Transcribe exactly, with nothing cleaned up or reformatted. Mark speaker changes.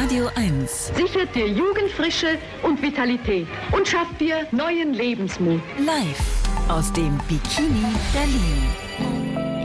Speaker 1: Radio eins
Speaker 2: sichert dir Jugendfrische und Vitalität und schafft dir neuen Lebensmut.
Speaker 1: live aus dem Bikini Berlin.